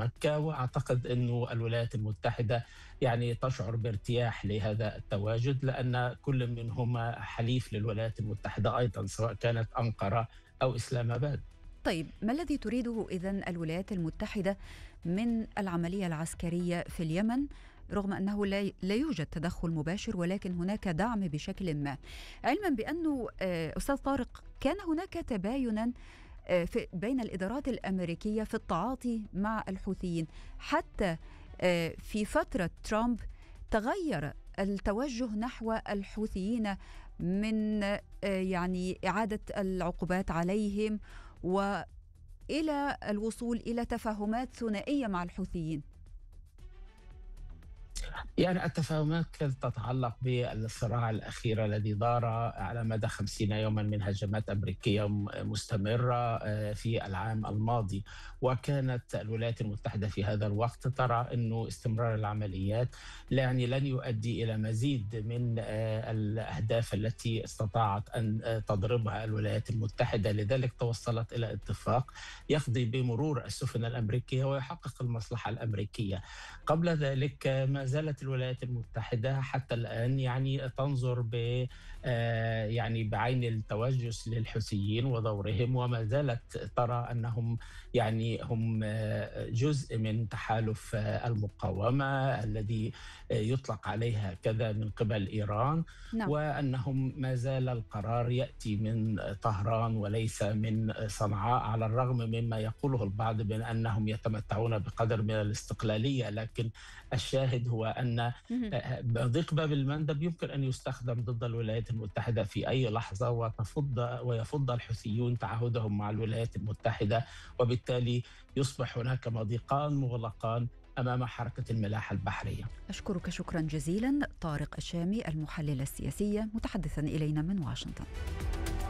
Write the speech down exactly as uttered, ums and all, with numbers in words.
مكة. وأعتقد أن الولايات المتحدة يعني تشعر بارتياح لهذا التواجد، لأن كل منهما حليف للولايات المتحدة أيضا، سواء كانت أنقرة أو إسلام آباد. طيب، ما الذي تريده إذن الولايات المتحدة من العملية العسكرية في اليمن، رغم أنه لا لا يوجد تدخل مباشر ولكن هناك دعم بشكل ما، علما بأنه آه، أستاذ طارق كان هناك تباينا آه، في بين الإدارات الأمريكية في التعاطي مع الحوثيين، حتى آه، في فترة ترامب تغير التوجه نحو الحوثيين من آه، يعني إعادة العقوبات عليهم وإلى الوصول إلى تفاهمات ثنائية مع الحوثيين. يعني التفاهمات كانت تتعلق بالصراع الأخير الذي دار على مدى خمسين يوما من هجمات أمريكية م- مستمرة آه، في العام الماضي. وكانت الولايات المتحدة في هذا الوقت ترى أنه استمرار العمليات يعني لن يؤدي إلى مزيد من آه، الأهداف التي استطاعت أن آه، تضربها الولايات المتحدة. لذلك توصلت إلى اتفاق يقضي بمرور السفن الأمريكية ويحقق المصلحة الأمريكية. قبل ذلك ما زالت الولايات المتحدة حتى الآن يعني تنظر ب آه، يعني بعين التوجس للحوثيين ودورهم، وما زالت ترى أنهم يعني هم آه، جزء من تحالف آه، المقاومة الذي آه، يطلق عليها كذا من قبل إيران، نعم. وأنهم ما زال القرار يأتي من طهران وليس من صنعاء، على الرغم مما يقوله البعض من أنهم يتمتعون بقدر من الاستقلالية. لكن الشاهد هو أن مهم. ضيق باب المندب يمكن أن يستخدم ضد الولايات المتحدة في أي لحظة، وتفض ويفض الحوثيون تعهدهم مع الولايات المتحدة، وبالتالي يصبح هناك مضيقان مغلقان أمام حركة الملاحة البحرية. أشكرك شكرا جزيلا طارق الشامي، المحلل السياسي، متحدثا إلينا من واشنطن.